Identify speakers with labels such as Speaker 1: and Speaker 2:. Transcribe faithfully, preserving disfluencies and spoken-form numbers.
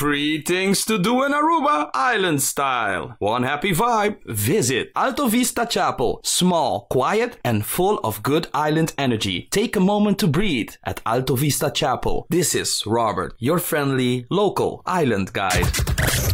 Speaker 1: Three things to do in Aruba, island style. One happy vibe. Visit Alto Vista Chapel. Small, quiet, and full of good island energy. Take a moment to breathe at Alto Vista Chapel. This is Robert, your friendly local island guide.